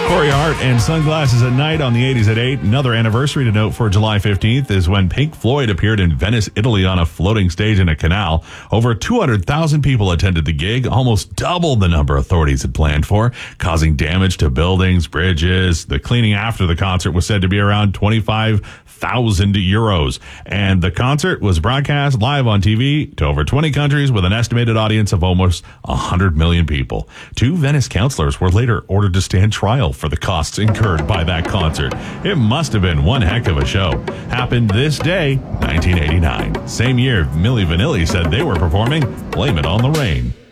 Corey Hart and Sunglasses at Night on the 80s at 8. Another anniversary to note for July 15th is when Pink Floyd appeared in Venice, Italy on a floating stage in a canal. Over 200,000 people attended the gig, almost double the number authorities had planned for, causing damage to buildings, bridges. The cleaning after the concert was said to be around 25,000 euros. And the concert was broadcast live on TV to over 20 countries with an estimated audience of almost 100 million people. 2 Venice councillors were later ordered to stand trial for the costs incurred by that concert. It must have been one heck of a show. Happened this day, 1989. Same year, Milli Vanilli said they were performing Blame It on the Rain.